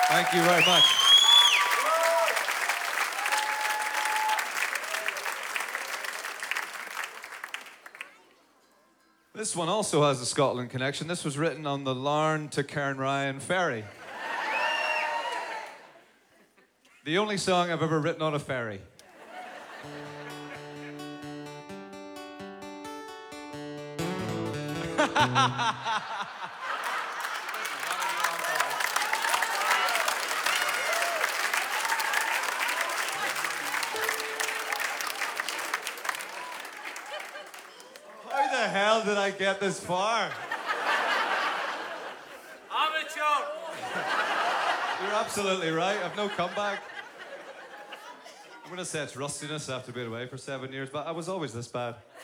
Thank you very much. This one also has a Scotland connection. This was written on the Larne to Cairnryan ferry. The only song I've ever written on a ferry. How the hell did I get this far? Amateur! You're absolutely right. I've no comeback. I'm going to say it's rustiness after being away for 7 years, but I was always this bad.